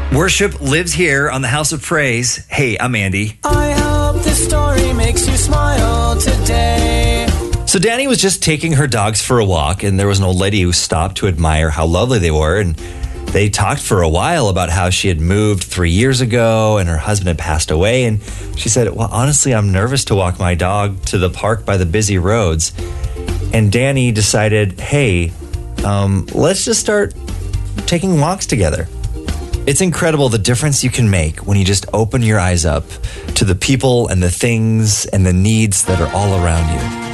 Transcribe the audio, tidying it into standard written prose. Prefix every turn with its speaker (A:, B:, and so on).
A: Worship lives here on the House of Praise. Hey, I'm Andy.
B: I hope this story makes you smile today.
A: So Danny was just taking her dogs for a walk, and there was an old lady who stopped to admire how lovely they were. And they talked for a while about how she had moved 3 years ago and her husband had passed away. And she said, well, honestly, I'm nervous to walk my dog to the park by the busy roads. And Danny decided, hey, let's just start taking walks together. It's incredible the difference you can make when you just open your eyes up to the people and the things and the needs that are all around you.